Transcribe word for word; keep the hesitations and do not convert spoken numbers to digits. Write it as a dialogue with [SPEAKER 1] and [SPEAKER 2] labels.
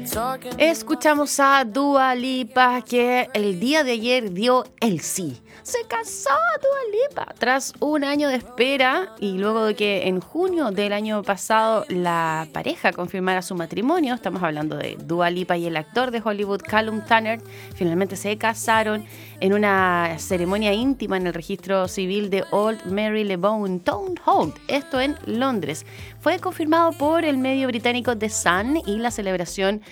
[SPEAKER 1] Escuchamos a Dua Lipa, que el día de ayer dio el sí. Se casó Dua Lipa tras un año de espera y luego de que en junio del año pasado la pareja confirmara su matrimonio. Estamos hablando de Dua Lipa y el actor de Hollywood Callum Tanner. Finalmente se casaron en una ceremonia íntima en el registro civil de Old Marylebone Town Hall, esto en Londres. Fue confirmado por el medio británico The Sun y la celebración